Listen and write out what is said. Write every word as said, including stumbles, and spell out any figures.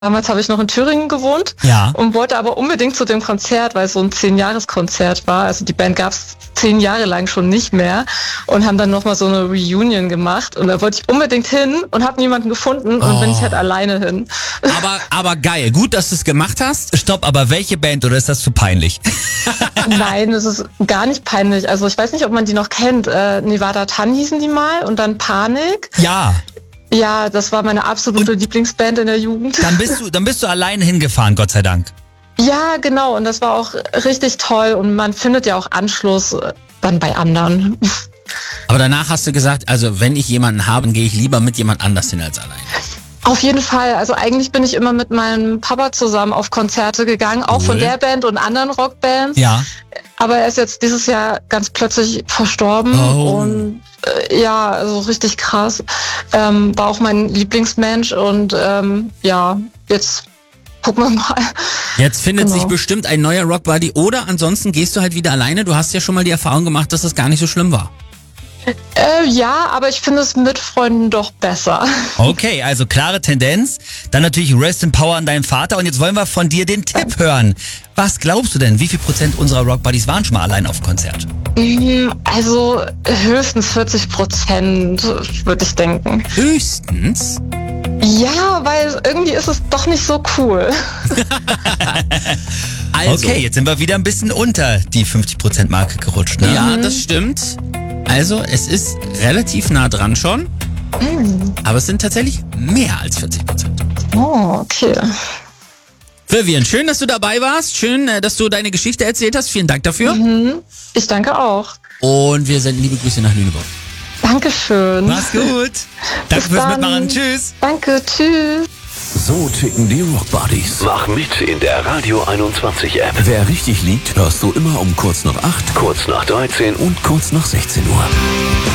Damals habe ich noch in Thüringen gewohnt Ja. und wollte aber unbedingt zu dem Konzert, weil es so ein Zehn-Jahres-Konzert war. Also die Band gab es zehn Jahre lang schon nicht mehr und haben dann nochmal so eine Reunion gemacht. Und da wollte ich unbedingt hin und habe niemanden gefunden und Oh. bin ich halt alleine hin. Aber, aber geil, gut, dass du es gemacht hast. Stopp, aber welche Band oder ist das zu peinlich? Nein, das ist gar nicht peinlich. Also ich weiß nicht, ob man die noch kennt. Äh, Nevada Tan hießen die mal und dann Panik. Ja. Ja, das war meine absolute Lieblingsband in der Jugend. Dann bist du, dann bist du alleine hingefahren, Gott sei Dank. Ja, genau. Und das war auch richtig toll. Und man findet ja auch Anschluss äh, dann bei anderen. Aber danach hast du gesagt, also wenn ich jemanden habe, dann gehe ich lieber mit jemand anders hin als alleine. Auf jeden Fall. Also eigentlich bin ich immer mit meinem Papa zusammen auf Konzerte gegangen, auch Cool. von der Band und anderen Rockbands. Ja. Aber er ist jetzt dieses Jahr ganz plötzlich verstorben Oh. und äh, ja, also richtig krass. Ähm, war auch mein Lieblingsmensch und ähm, ja, jetzt gucken wir mal. Jetzt findet Genau. sich bestimmt ein neuer Rockbuddy oder ansonsten gehst du halt wieder alleine. Du hast ja schon mal die Erfahrung gemacht, dass das gar nicht so schlimm war. Äh, ja, aber ich finde es mit Freunden doch besser. Okay, also klare Tendenz. Dann natürlich Rest in Power an deinen Vater. Und jetzt wollen wir von dir den Tipp hören. Was glaubst du denn? Wie viel Prozent unserer Rockbuddies waren schon mal allein auf Konzert? Mm, Also höchstens vierzig Prozent, würde ich denken. Höchstens. Ja, weil irgendwie ist es doch nicht so cool. Also, Okay, jetzt sind wir wieder ein bisschen unter die fünfzig Prozent Marke gerutscht, ne? ja, das stimmt. Also, es ist relativ nah dran schon. Aber es sind tatsächlich mehr als vierzig Prozent. Oh, okay. Vivian, schön, dass du dabei warst. Schön, äh, dass du deine Geschichte erzählt hast. Vielen Dank dafür. Ich danke auch. Und wir senden liebe Grüße nach Lüneburg. Dankeschön. Mach's gut. Danke fürs dann. Mitmachen. Tschüss. Danke, tschüss. So ticken die Rockbuddies. Mach mit in der Radio einundzwanzig App. Wer richtig liegt, hörst du immer um kurz nach acht, Kurz nach dreizehn und kurz nach sechzehn Uhr.